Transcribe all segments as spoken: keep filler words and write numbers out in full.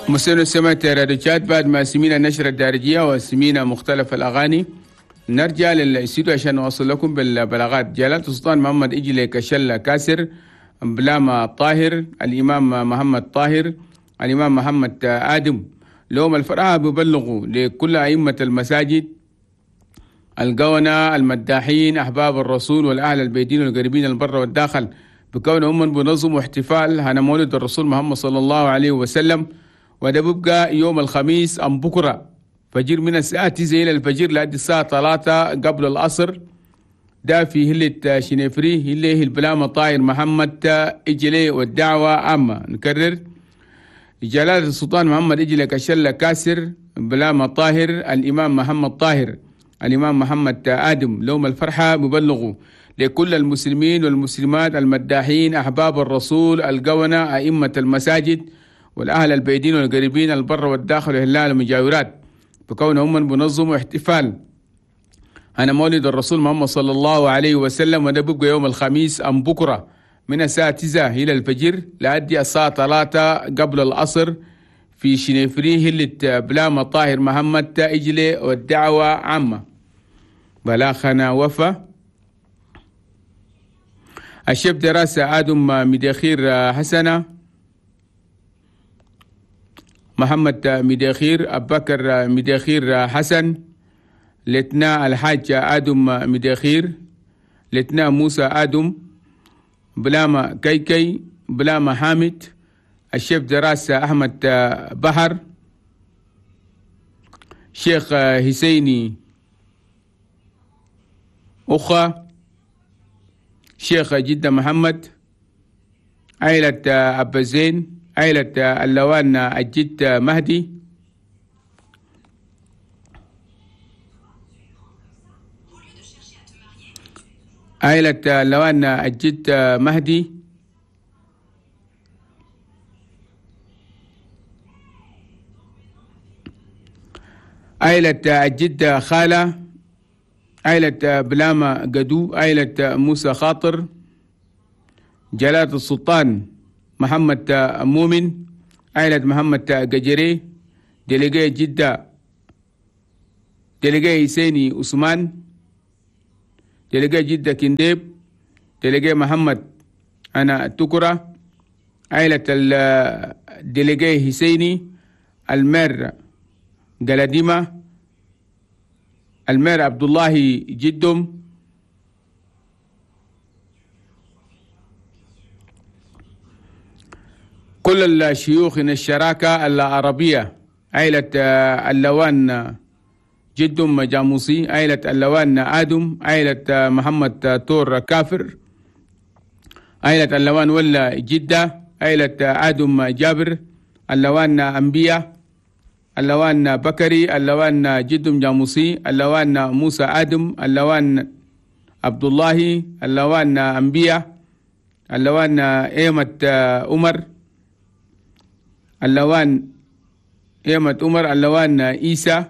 مسلم سمعت راديوشات بعد ما سمينا النشرة الدارجية وسمينا مختلف الأغاني. نرجع للاستوديو عشان نوصل لكم بالبلاغات. جلالة السلطان محمد إجلي كشلة كاسر، بلام طاهر، الإمام محمد طاهر، الإمام محمد آدم، لهم الفرحة ببلغوا لكل أئمة المساجد، القونة، المداحين، أحباب الرسول والأهل البيتين والقريبين البر والداخل بكونهم بنظموا احتفال هنا مولد الرسول محمد صلى الله عليه وسلم. وده بيبقى يوم الخميس أم بكرة فجر من الساعة تسعة إلى الفجر لحد الساعة ثلاثة قبل العصر. ده في هلة شنيفري هلة البلام طاهر محمد إجلي والدعوة عامة. نكرر: جلالة السلطان محمد إجلي كشلة كاسر، بلام طاهر، الإمام محمد طاهر، الإمام محمد آدم، لهم الفرحة ببلغوا لكل المسلمين والمسلمات المداحين، أحباب الرسول، القونة، أئمة المساجد والأهل البعيدين والقريبين البر والداخل والهلال المجاورات بكونهم من بنظموا احتفال أنا مولد الرسول محمد صلى الله عليه وسلم. وده بيبقى يوم الخميس أم بكرة من الساعة تسعة إلى الفجر لأدي الساعة ثلاثة قبل العصر في شنيفري هلة بلام طاهر محمد إجلي والدعوة عامة. بلاخنا وفا الشيف دراسة آدم مدخير حسنة، محمد مدخير، أبو بكر مدخير حسن، لتنا الحاج آدم مدخير، لتنا موسى آدم، بلام كيكي، بلام حامد، الشيف دراسة أحمد بحر، شيخ حسيني أخا، شيخ جدة محمد، عائلة أبزين، عائلة اللوان الجد مهدي، عائلة اللوان الجد مهدي، عائلة الجد خالة، عائلة بلامة قدو، عائلة موسى خاطر، جلالة السلطان محمد مؤمن، عائلة محمد قجري، دلقاء جدة، دلقاء حسيني عثمان، دلقاء جدة كنديب، دلقاء محمد أنا تكرة، عائلة دلقاء حسيني، المير قلديمة، المير عبد الله جدم، كل الشيوخ من الشراكة العربية، عائلة اللوان جدم جاموسي، عائلة اللوان آدم، عائلة محمد تور كافر، عائلة اللوان ولا جدة، عائلة آدم جابر، اللوان أنبياء، اللوان بكري، اللوان جدم جاموسي، اللوان موسى آدم، اللوان عبد الله، اللوان أنبياء، اللوان إيمة عمر، اللوان إيمة عمر، اللوان إيسى،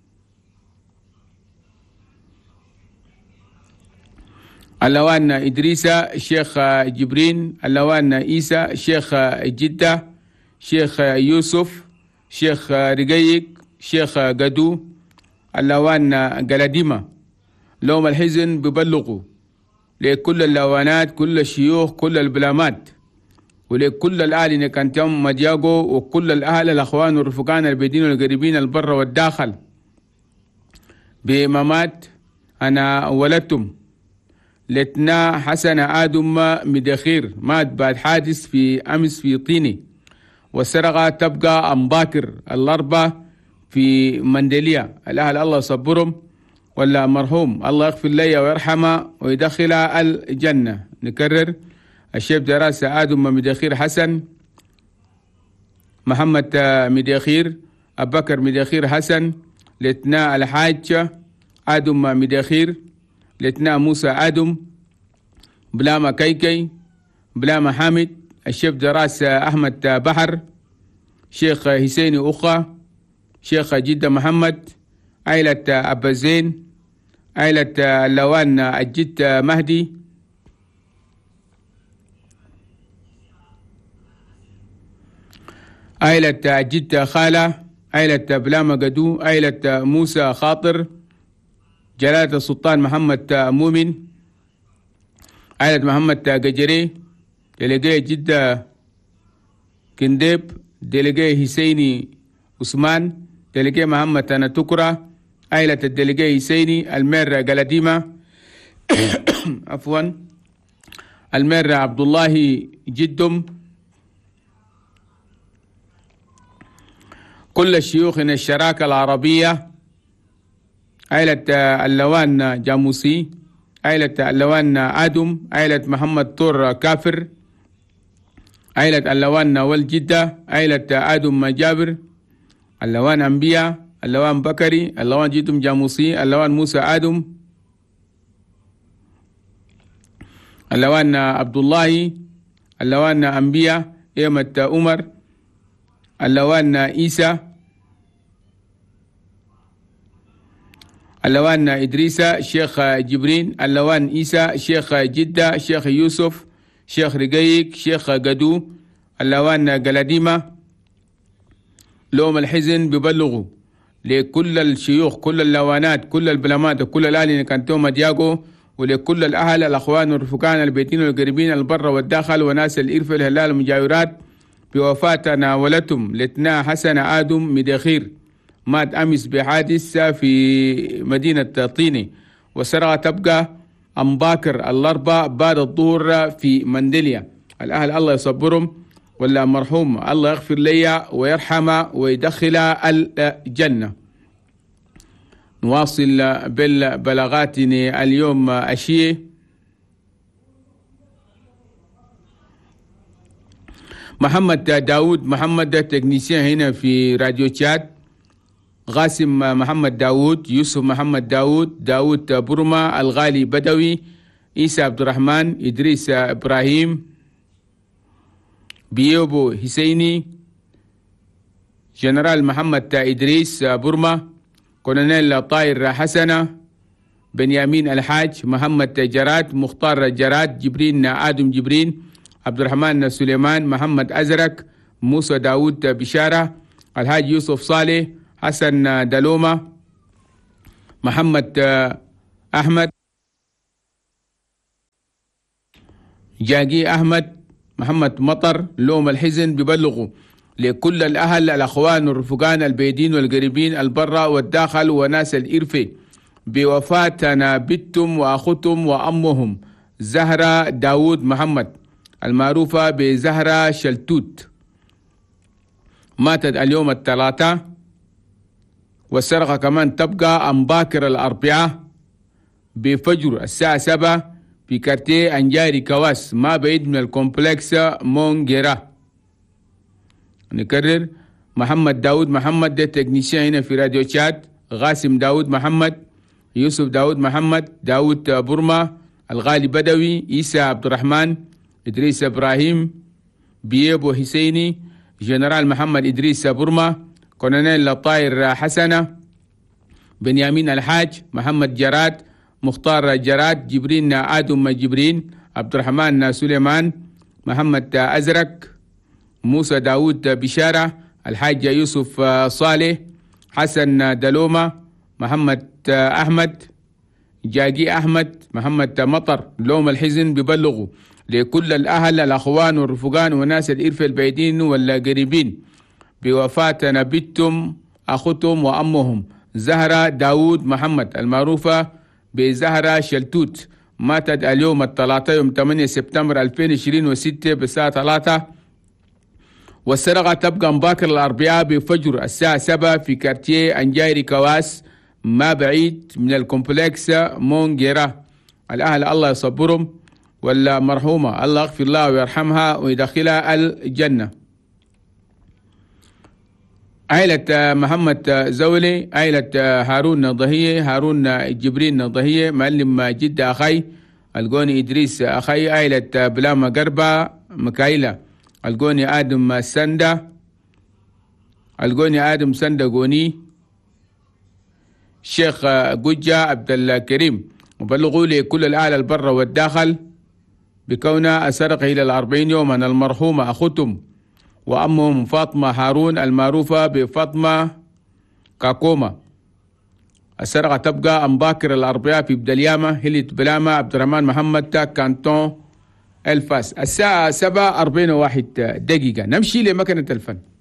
اللوان إدريسة، الشيخ جبرين، اللوان إيسى، الشيخ جدة، الشيخ يوسف، شيخ رقيق، شيخ قدو، اللوان قلديمة، لهم الحزن ببلغوا لكل اللوانات، كل الشيوخ، كل البلامات، ولكل الأهل إن كان تم مدياغو، وكل الأهل الأخوان والرفقان البيدين والقريبين البر والداخل بإمامات أنا ولدتم. لتنا حسن آدم مدخير مات بعد حادث في أمس في طيني، والسرقة تبقى أمباكر الأربعة في مندلية. الأهل الله صبرهم، ولا مرحوم الله يغفر لي ويرحمه ويدخل الجنة. نكرر: الشيخ دراسة آدم مدخير حسن، محمد مدخير، أبو بكر مدخير حسن، لتنا الحاج آدم مدخير، لتنا موسى آدم، بلامة كيكي، بلامة حامد، الشيخ دراسة أحمد بحر، شيخ حسيني أخا، شيخ جدة محمد، عائلة أبزين، عائلة اللوان الجد مهدي، عائلة جدة خالة، عائلة بلامة قدو، عائلة موسى خاطر، جلالة السلطان محمد مؤمن، عائلة محمد قجري، دلقية جدة كنديب، دلقية حسيني عثمان، دلقية محمد أنا تكرة، عائلة الدلقية حسيني، المير قلديمة عفوا، المير عبد الله جدم، كل الشيوخ من الشراكة العربية، عائلة اللوان جاموسي، عائلة اللوان آدم، عائلة محمد طور كافر، عائلة اللوان والجدة، عائلة آدم جابر، اللوان أنبياء، اللوان بكري، اللوان جدم جاموسي، اللوان موسى آدم، اللوان عبد الله، اللوان أنبياء، إيمة عمر، اللوان عيسى، اللوان إدريس شيخ جبرين، اللوان عيسى شيخ جدة، شيخ يوسف، شيخ رقيق، شيخ قدو، اللوان قلديمة. لوم الحزن ببلغوا لكل الشيوخ، كل اللوانات، كل البلامات، كل الأهل اللي كانتوا مدياقو، ولكل الأهل الأخوان والرفقان البيتين والقريبين البر والداخل وناس الإرف الهلال المجاورات بوفاة ناولتهم لتنا حسن آدم مدخير، مات أمس بحادث في مدينة طيني، وسرعة تبقى أم باكر الأربع بعد الظهر في مندليا. الأهل الله يصبرهم، ولا مرحوم الله يغفر لي ويرحمه ويدخل الجنة. نواصل بالبلاغاتنا اليوم أشياء. محمد داود محمد تكنيسيان هنا في راديو تشاد، غاسم محمد داود، يوسف محمد داود، داود برما، الغالي بدوي، عيسى عبد الرحمن، إدريس إبراهيم، بيوبو حسيني، جنرال محمد إدريس برما، كولونيل طاير حسنة، بنيامين الحاج، محمد جراد، مختار جراد، جبرين آدم جبرين، عبد الرحمن سليمان، محمد أزرق، موسى داود بشارة، الحاج يوسف صالح، حسن دلومة، محمد أحمد، جاقي أحمد، محمد مطر. لوم الحزن ببلغوا لكل الأهل الأخوان والرفقان البيدين والقريبين البرة والداخل وناس الإرفة بوفاتنا بنتم وأختم وأمهم زهرة داود محمد المعروفة بزهرة شلتوت، ماتت اليوم الثلاثاء، والسرقة كمان تبقى أم باكر الأربعاء بفجر الساعة سبعة في كارتيه أنجاري كواس، ما بعيد من الكومبلكس مونجيرا. نكرر، محمد داود محمد ده تكنيسيان هنا في راديو تشاد، غاسم داود محمد، يوسف داود محمد، داود برما، الغالي بدوي، عيسى عبد الرحمن، إدريس إبراهيم، بيبو حسيني، جنرال محمد إدريس برما، كولونيل طاير حسنة، بنيامين الحاج، محمد جراد، مختار جراد، جبرين آدم جبرين، عبد الرحمن سليمان، محمد أزرق، موسى داود بشارة، الحاج يوسف صالح، حسن دلومة، محمد أحمد، جاقي أحمد، محمد مطر. لوم الحزن ببلغوا لكل الأهل الأخوان والرفقان وناس الإرف البعيدين والقريبين بوفاة بنتم أختهم وأمهم زهرة داود محمد المعروفة بزهرة شلتوت، ماتت اليوم الثلاثاء يوم ثمانية سبتمبر ألفين وعشرين وستة بالساعة ثلاثة، والسرقة تبقى مباكر الأربعاء بفجر الساعة سبعة في كارتيه أنجايري كواس، ما بعيد من الكومبلكس مونجيرا. الأهل الله يصبرهم، ولا مرحومة الله يغفر لها ويرحمها ويدخلها الجنة. عائلة محمد زولي، عائلة هارون ضهية، هارون جبرين ضهية، معلم جد أخي، القوني إدريس أخي، عائلة بلامة قربة مكايلة، القوني آدم سندة، القوني آدم سندة قوني، الشيخ قجة عبد الكريم. وبلغوا لي كل الأهل البر والداخل بكونها السرقة إلى الأربعين يوما المرحومة أختم وأمهم فاطمة هارون المعروفة بفاطمة كاكوما. السرقة تبقى أمباكر الأربعاء في بدليامة هيلة بلامة عبد الرحمن محمد تاك كانتون الفاس الساعة سبعة أربعين وواحد دقيقة. نمشي لمكنة الفن.